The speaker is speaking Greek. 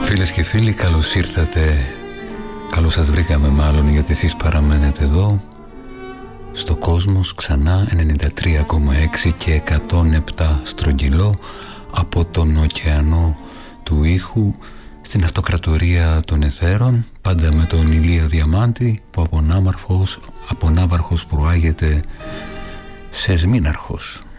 Φίλες και φίλοι, καλώς ήρθατε, καλώς σας βρήκαμε μάλλον, γιατί εσείς παραμένετε εδώ στο Κόσμος, ξανά 93,6 και 107 στρογγυλό από τον ωκεανό του ήχου στην αυτοκρατορία των αιθέρων, πάντα με τον Ηλία Διαμάντη που από Ναύαρχος προάγεται σε Σμήναρχος.